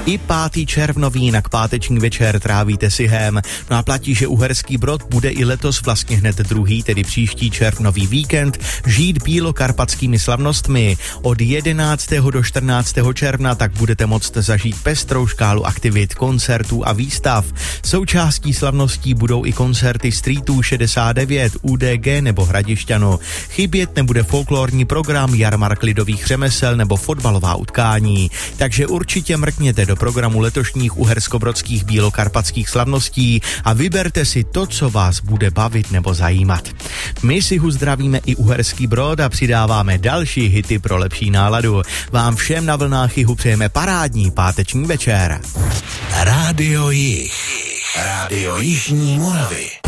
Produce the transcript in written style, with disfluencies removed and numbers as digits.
I 5. červnový jinak páteční večer trávíte sihem. No a platí, že Uherský Brod bude i letos vlastně hned druhý, tedy příští červnový víkend, žít bílokarpatskými slavnostmi. Od 11. do 14. června tak budete moct zažít pestrou škálu aktivit, koncertů a výstav. Součástí slavností budou i koncerty Streetů 69, UDG nebo Hradišťano. Chybět nebude folklorní program, jarmark lidových řemesel nebo fotbalová utkání. Takže určitě mrkněte do programu letošních uherskobrodských bílokarpatských slavností a vyberte si to, co vás bude bavit nebo zajímat. My si zdravíme i Uherský Brod a přidáváme další hity pro lepší náladu. Vám všem na vlnách Jihu přejeme parádní páteční večer. Rádio Jih. Rádio Jižní Moravy.